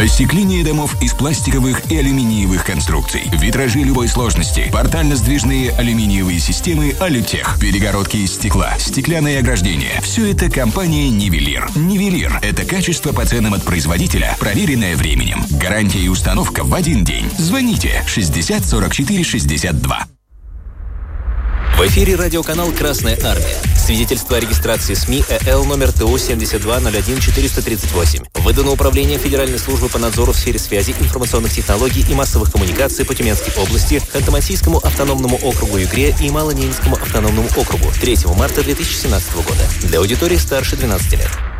Остекление домов из пластиковых и алюминиевых конструкций. Витражи любой сложности. Портально-сдвижные алюминиевые системы «Алютех». Перегородки из стекла. Стеклянные ограждения. Все это компания «Нивелир». «Нивелир» — это качество по ценам от производителя, проверенное временем. Гарантия и установка в один день. Звоните 60 44 62. В эфире радиоканал «Красная армия». Свидетельство о регистрации СМИ ЭЛ номер ТО 7201438. Выдано Управлением Федеральной службы по надзору в сфере связи, информационных технологий и массовых коммуникаций по Тюменской области, Ханты-Мансийскому автономному округу Югре и Малоненецкому автономному округу 3 марта 2017 года. Для аудитории старше 12 лет.